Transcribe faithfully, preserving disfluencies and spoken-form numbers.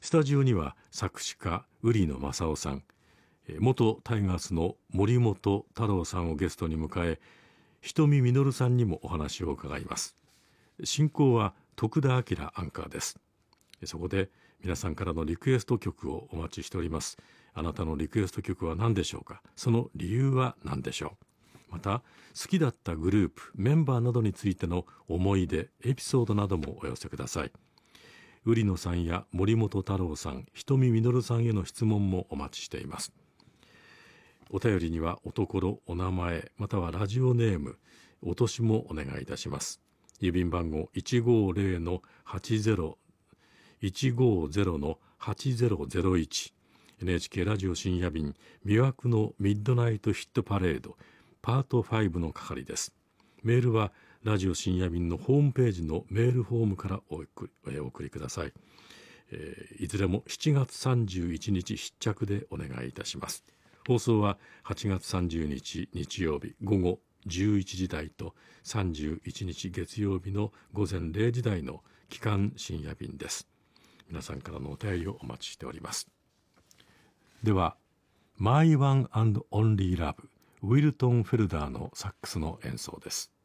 スタジオには作詞家売野雅勇さん、元タイガースの森本太郎さんをゲストに迎え、瞳実さんにもお話を伺います。進行は徳田明アンカーです。そこで皆さんからのリクエスト曲をお待ちしております。あなたのリクエスト曲は何でしょうか。その理由は何でしょう。また好きだったグループ、メンバーなどについての思い出、エピソードなどもお寄せください。売野さんや森本太郎さん、瞳実さんへの質問もお待ちしています。お便りにはおところ、お名前、またはラジオネーム、お年もお願いいたします。郵便番号 いちごーぜろのはちぜろ いちごーぜろのはちぜろぜろいち エヌエイチケー ラジオ深夜便魅惑のミッドナイトヒットパレードパートごの係です。メールはラジオ深夜便のホームページのメールフォームからお送り、お送りください。えー、いずれもしちがつさんじゅういちにち必着でお願いいたします。放送ははちがつさんじゅうにち日曜日午後じゅういちじ台とさんじゅういちにち月曜日の午前れいじ台の期間深夜便です。皆さんからのお便りをお待ちしております。では My One and Only Love ウィルトン・フェルダーのサックスの演奏です。